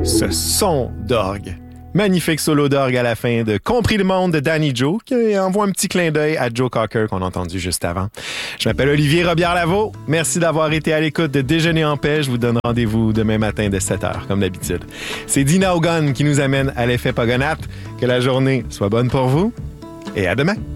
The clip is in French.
ce son d'orgue. Magnifique solo d'orgue à la fin de Compris le monde de Danny Joe, qui envoie un petit clin d'œil à Joe Cocker qu'on a entendu juste avant. Je m'appelle Olivier Robillard-Lavaux. Merci d'avoir été à l'écoute de Déjeuner en paix. Je vous donne rendez-vous demain matin de 7h, comme d'habitude. C'est Dina Ogun qui nous amène à l'effet Pogonat. Que la journée soit bonne pour vous et à demain.